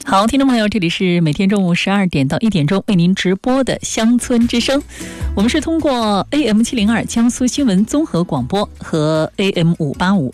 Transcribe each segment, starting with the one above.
好，听众朋友，这里是每天中午12点到1点钟为您直播的乡村之声。我们是通过 AM702 江苏新闻综合广播和 AM585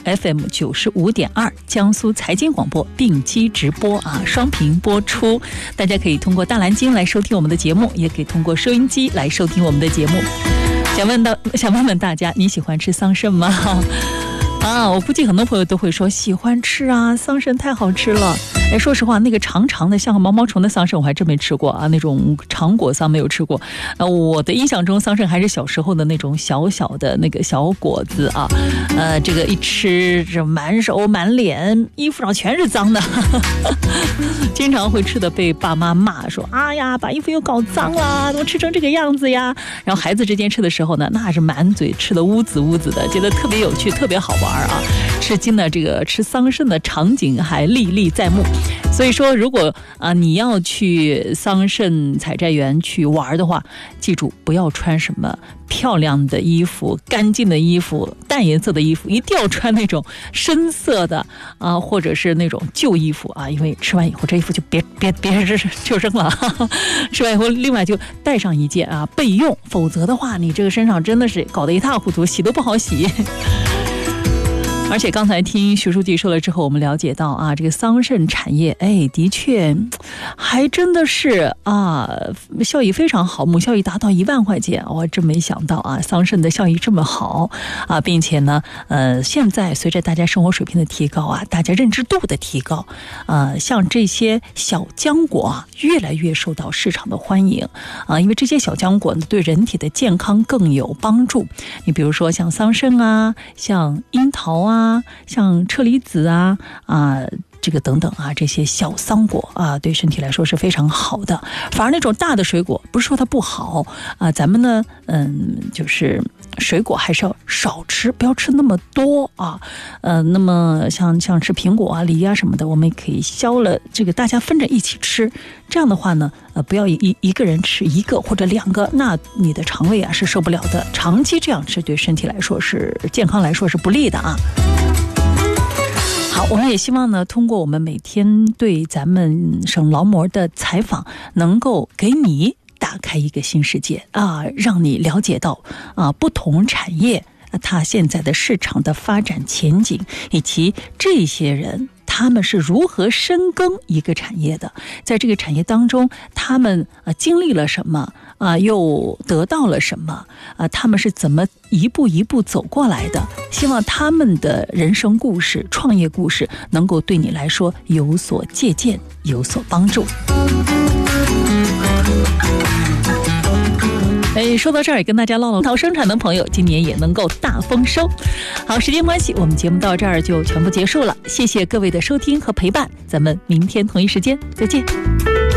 FM95.2 江苏财经广播并机直播双屏播出。大家可以通过大蓝鲸来收听我们的节目，也可以通过收音机来收听我们的节目。想问问大家，你喜欢吃桑葚吗？我估计很多朋友都会说喜欢吃啊，桑葚太好吃了。说实话，那个长长的像个毛毛虫的桑葚我还真没吃过啊，那种长果桑没有吃过。我的印象中桑葚还是小时候的那种小小的那个小果子啊，这个一吃这满手满脸衣服上全是脏的，经常会吃的被爸妈骂说，哎呀，把衣服又搞脏了，怎么吃成这个样子呀？然后孩子之间吃的时候呢，那是满嘴吃的乌紫乌紫的，觉得特别有趣，特别好玩啊！至今呢，这个吃桑葚的场景还历历在目。所以说，如果你要去桑葚采摘园去玩的话，记住不要穿什么漂亮的衣服、干净的衣服、淡颜色的衣服，一定要穿那种深色的或者是那种旧衣服因为吃完以后这衣服就别就扔了，吃完以后另外就带上一件备用，否则的话你这个身上真的是搞得一塌糊涂，洗都不好洗。而且刚才听徐书记说了之后，我们了解到这个桑葚产业的确还真的是效益非常好，亩效益达到1万块钱，我真没想到桑葚的效益这么好并且呢现在随着大家生活水平的提高大家认知度的提高像这些小浆果越来越受到市场的欢迎因为这些小浆果呢对人体的健康更有帮助。你比如说像桑葚像樱桃像车厘子这个等等这些小桑果对身体来说是非常好的。反而那种大的水果不是说它不好咱们呢就是水果还是要少吃，不要吃那么多那么像吃苹果梨什么的，我们也可以削了，这个大家分着一起吃。这样的话呢不要一个人吃1个或者2个，那你的肠胃是受不了的，长期这样吃对身体来说是健康来说是不利的好，我们也希望呢，通过我们每天对咱们省劳模的采访，能够给你打开一个新世界让你了解到不同产业它现在的市场的发展前景，以及这些人他们是如何深耕一个产业的，在这个产业当中他们经历了什么又得到了什么他们是怎么一步一步走过来的。希望他们的人生故事、创业故事能够对你来说有所借鉴，有所帮助。说到这儿也跟大家唠唠桃生产的朋友今年也能够大丰收。好，时间关系我们节目到这儿就全部结束了，谢谢各位的收听和陪伴，咱们明天同一时间再见。